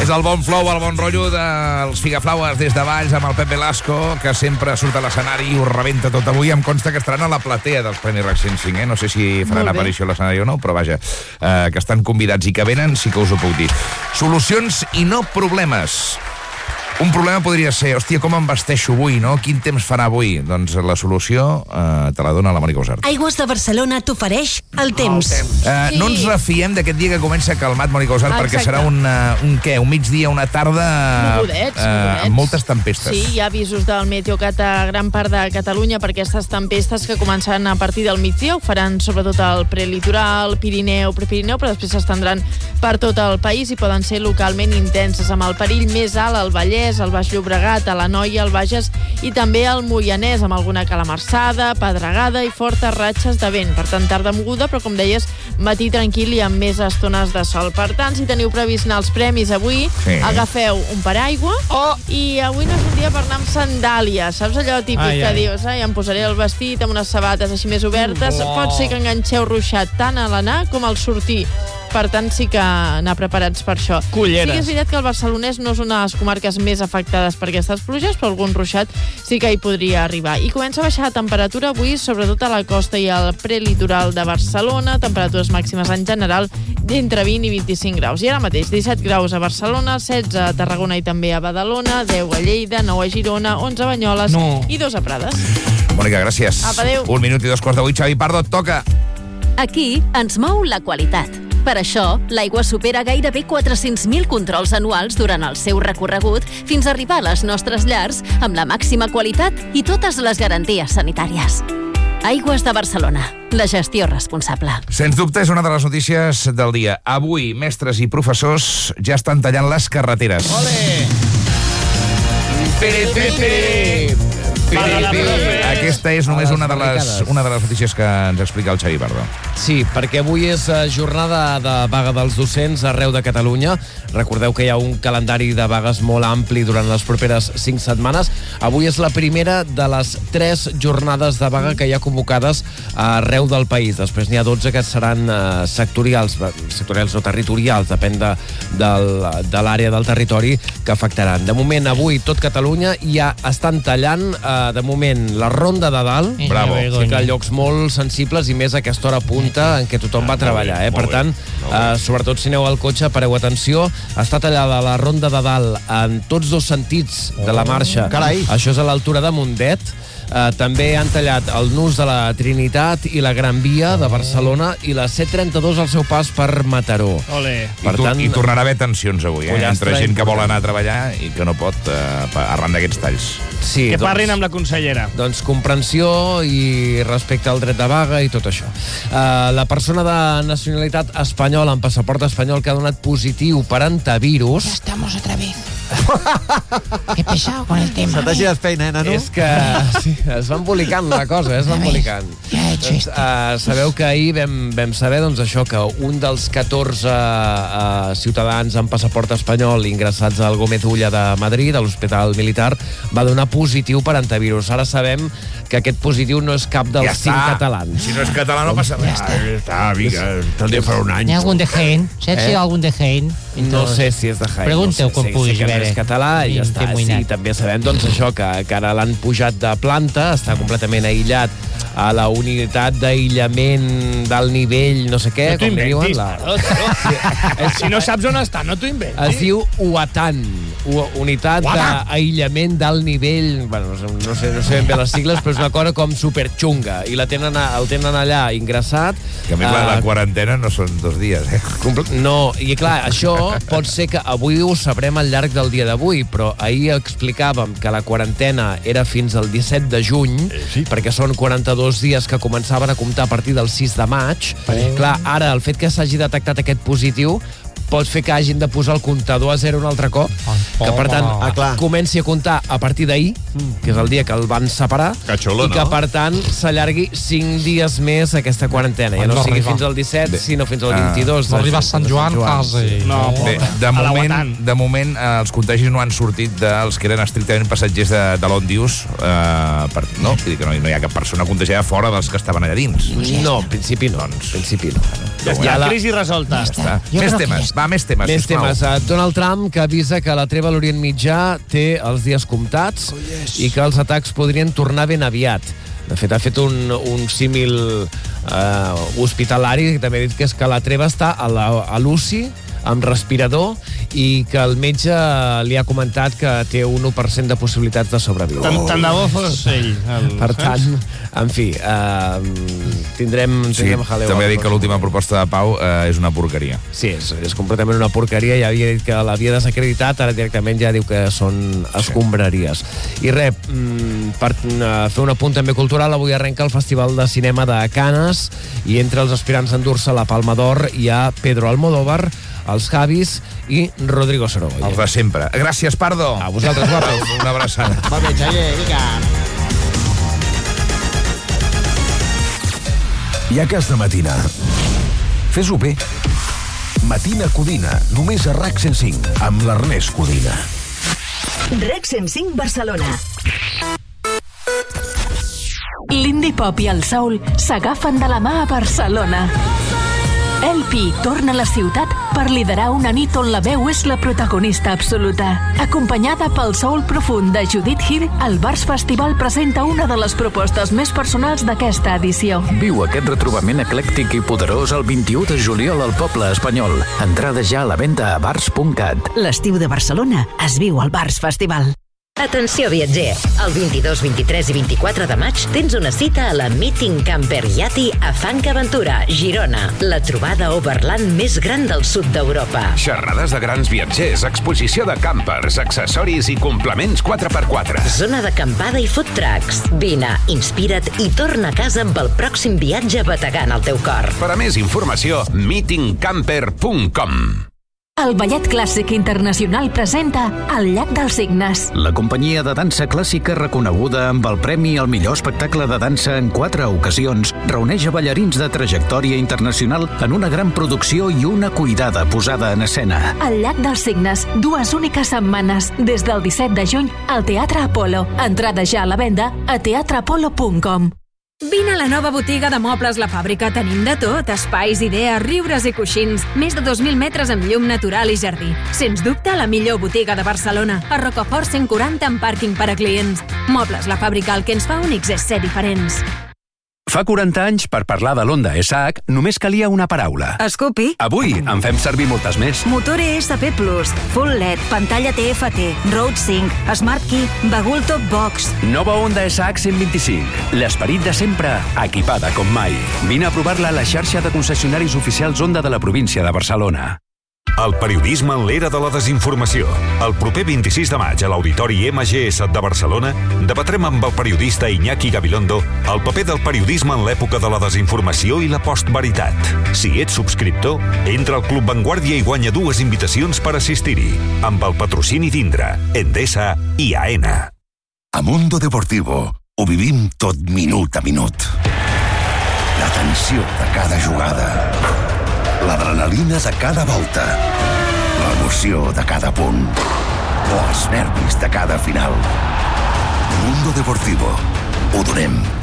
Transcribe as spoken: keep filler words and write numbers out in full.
És el bon flow, el bon rotllo dels Figaflaues des de Valls amb el Pep Velasco, que sempre surt a l'escenari i ho rebenta tot avui. Em consta que estaran a la platea dels Premis RAC cent cinc, eh? No sé si faran aparició a l'escenari o no, però vaja, eh, que estan convidats i que venen, sí que us ho puc dir. Solucions i no problemes. Un problema podria ser, hòstia, com em vesteixo avui, no? Quin temps farà avui? Doncs la solució eh, te la dona la Mònica Usart. Aigües de Barcelona t'ofereix el temps. El temps. Eh, no ens refiem d'aquest dia que comença calmat, Mònica Usart, Exacte. perquè serà un, uh, un què? Un migdia, una tarda Mogudets, eh, mogudets. amb moltes tempestes. Sí, hi ha avisos del Meteocat a gran part de Catalunya per aquestes tempestes que començaran a partir del migdia. Ho faran sobretot al prelitoral, Pirineu, Prepirineu, però després s'estendran per tot el país i poden ser localment intenses, amb el perill més alt al Vallès, al Baix Llobregat, a l'Anoia, al Bages i també al Moianès, amb alguna calamarsada, pedregada i fortes ratxes de vent. Per tant, tarda moguda, però com deies, matí tranquil i amb més estones de sol. Per tant, si teniu previst anar als premis avui, sí. agafeu un paraigua oh. i avui no és un dia per anar amb sandàlies. Saps allò típic ai, que ai. dius, ai, em posaré el vestit amb unes sabates així més obertes. Oh. Pot ser que enganxeu ruixat tant a l'anar com al sortir. Per tant, sí que anar preparats per això. Culleres. Sí que és veritat que el barcelonès no és una de les comarques més afectades per aquestes pluges, però algun ruixat sí que hi podria arribar. I comença a baixar la temperatura avui, sobretot a la costa i al prelitoral de Barcelona, temperatures màximes en general d'entre vint i vint-i-cinc graus. I ara mateix, disset graus a Barcelona, setze a Tarragona i també a Badalona, deu a Lleida, nou a Girona, onze a Banyoles no. i dos a Prades. Mònica, gràcies. Apa, adéu. Un minut i dos quarts de vuit. Xavi Pardo, et toca. Aquí ens mou la qualitat. Per això, l'aigua supera gairebé quatre-cents mil controls anuals durant el seu recorregut fins a arribar a les nostres llars amb la màxima qualitat i totes les garanties sanitàries. Aigües de Barcelona, la gestió responsable. Sens dubte, és una de les notícies del dia. Avui, mestres i professors ja estan tallant les carreteres. Ole! Pere, pere, pere. Pere, pere. Aquesta és només una de, les, una de les notícies que ens explica el Xavi Pardo. Sí, perquè avui és jornada de vaga dels docents arreu de Catalunya. Recordeu que hi ha un calendari de vagues molt ampli durant les properes cinc setmanes. Avui és la primera de les tres jornades de vaga que hi ha convocades arreu del país. Després n'hi ha dotze que seran uh, sectorials, sectorials o territorials, depèn de, del, de l'àrea del territori que afectaran. De moment, avui, tot Catalunya ja estan tallant, uh, de moment, la Ronda de Dalt. Bravo. Sí que llocs molt sensibles i més a aquesta hora punta en què tothom va a treballar. Eh? Per tant, uh, sobretot si aneu al cotxe, pareu atenció. Està tallada la Ronda de Dalt en tots dos sentits de la marxa. Carai. Això és a l'altura de Mundet. Uh, també han tallat el nus de la Trinitat i la Gran Via de Barcelona i la C trenta-dos al seu pas per Mataró. Ole. Per I, tant, I tornarà a haver tensions avui, eh? Entre gent que vol anar a treballar i que no pot uh, arran d'aquests talls. Sí, que doncs, parlin amb la consellera. Doncs comprensió i respecte al dret de vaga i tot això. Uh, la persona de nacionalitat espanyola amb passaport espanyol que ha donat positiu per antivirus... Ya estamos otra vez. Qué pesado con el tema. Se t'ha girat feina, eh, nano? És que sí, es va embolicant la cosa, eh, es va embolicant. Ja he hecho doncs, esto. uh, sabeu que ahir vam, vam saber doncs, això, que un dels catorze uh, ciutadans amb passaport espanyol ingressats al Gómez Ulla de Madrid, a l'Hospital Militar, va donar positiu per antivirus. Ara sabem que aquest positiu no és cap dels ja cinc està. catalans. Si no és català no passa res. Ja està. Està, vinga, tal dia farà un any. ¿Hay algún de Jaén? ¿Se ha Eh? sido algún de Jaén? No sé si és de Jaén. Pregunteu no sé, com sé, puguis sé que no veure. és català i ja està. Sí, també sabem doncs, això, que, que ara l'han pujat de planta, està completament aïllat a la unitat d'aïllament d'alt nivell, no sé què, No t'ho com diuen. inventis, La... no, no. Si no saps on està, no t'ho inventis. Es diu U A T A N, U- Unitat d'Aïllament d'Alt Nivell. Bueno, no sé, no sé ben bé les sigles, però és una cosa com superxunga. I la tenen, a- el tenen allà ingressat. Que a més la, la Eh, quarantena no són dos dies, eh? No, i clar, això pot ser que avui ho sabrem al llarg del dia d'avui, però ahir explicàvem que la quarantena era fins al disset de juny, eh, sí. perquè són quaranta-dos dies que començaven a comptar a partir del sis de maig. Eh. Clar, ara, el fet que s'hagi detectat aquest positiu pot fer que hagin de posar el comptador a zero un altre cop, que per tant ah, comenci a comptar a partir d'ahir, que és el dia que el van separar, Cacholo, i que no? per tant s'allargui cinc dies més aquesta quarantena, ja no sigui fins al disset, sinó fins al vint-i-dos. No arriba a Sant Joan, quasi. No, Bé, de A la moment, Guatan. de moment eh, els contagis no han sortit dels que eren estrictament passatgers de, de l'Òndius, eh, per, no? Vull dir que no, no hi ha cap persona contagiada fora dels que estaven allà dins. No, en principi no. En principi no. Ja està, Ja la- crisi resolta. Ja està. Jo Més crec que temes. ja està. Va, més temes, Més sisplau. temes. Uh, Donald Trump, que avisa que la treva a l'Orient Mitjà té els dies comptats oh, yes. i que els atacs podrien tornar ben aviat. De fet, ha fet un, un símil uh, hospitalari, que també ha dit que és que la treva està a l'U C I, amb respirador, i que el metge li ha comentat que té un u per cent de possibilitats de sobreviure. Tant, tant de bo fos ell. El... Per tant, en fi, uh, tindrem, Sí, tindrem jaleo. també ha dit que l'última proposta de Pau uh, és una porqueria. Sí, és, és completament una porqueria. Ja havia dit que l'havia desacreditat, ara directament ja diu que són escombraries. I res, per fer un apunt també cultural, avui arrenca el Festival de Cinema de Canes i entre els aspirants a endur-se la Palma d'Or hi ha Pedro Almodóvar, els Javis i Rodrigo Sorogoyen. Els de sempre. Gràcies, Pardo. A vosaltres, guapos. Una abraçada. Molt bé, Xavier, vinga. Ja que has de matinar, fes-ho bé. Matina Codina, només a RAC cent cinc, amb l'Ernest Codina. RAC cent cinc Barcelona. L'indie pop i el soul s'agafen de la mà a Barcelona. L P torna a la ciutat per liderar una nit on la veu és la protagonista absoluta. Acompanyada pel soul profund de Judith Hill, el Bars Festival presenta una de les propostes més personals d'aquesta edició. Viu aquest retrobament eclèctic i poderós el vint-i-u de juliol al Poble Espanyol. Entrades ja a la venda a bars punt cat. L'estiu de Barcelona es viu al Bars Festival. Atenció, viatger! El vint-i-dos, vint-i-tres i vint-i-quatre de maig tens una cita a la Meeting Camper Yati a Fanca Aventura, Girona, la trobada overland més gran del sud d'Europa. Xerrades de grans viatgers, exposició de campers, accessoris i complements quatre per quatre. Zona d'acampada i food trucks. Vine, inspira't i torna a casa amb el pròxim viatge bategant al teu cor. Per a més informació, meeting camper punt com. El Ballet Clàssic Internacional presenta El Llac dels Cignes. La companyia de dansa clàssica reconeguda amb el premi al millor espectacle de dansa en quatre ocasions reuneix a ballarins de trajectòria internacional en una gran producció i una cuidada posada en escena. El Llac dels Cignes, dues úniques setmanes, des del disset de juny al Teatre Apolo. Entrada ja a la venda a teatre apolo punt com. Vine a la nova botiga de Mobles La Fàbrica. Tenim de tot, espais, idees, riures i coixins. Més de dos mil metres amb llum natural i jardí. Sens dubte, la millor botiga de Barcelona. A Rocafort cent quaranta amb pàrquing per a clients. Mobles La Fàbrica, el que ens fa únics és ser diferents. Fa quaranta anys, per parlar de l'Honda S H, només calia una paraula. Scoopy. Avui en fem servir moltes més. Motor E S P Plus, Full L E D, pantalla T F T, Road Sync, Smart Key, Bagul Top Box. Nova Honda S H cent vint-i-cinc. L'esperit de sempre, equipada com mai. Vine a provar-la a la xarxa de concessionaris oficials Honda de la província de Barcelona. El periodisme en l'era de la desinformació. El proper vint-i-sis de maig a l'Auditori M G S de Barcelona debatrem amb el periodista Iñaki Gabilondo el paper del periodisme en l'època de la desinformació i la postveritat. Si ets subscriptor, entra al Club Vanguardia i guanya dues invitacions per assistir-hi, amb el patrocini d'Indra, Endesa i AENA. A Mundo Deportivo ho vivim tot minut a minut. La tensió de cada jugada, l'adrenalina de cada volta, l'emoció de cada punt o els nervis de cada final. Mundo Deportivo. Ho donem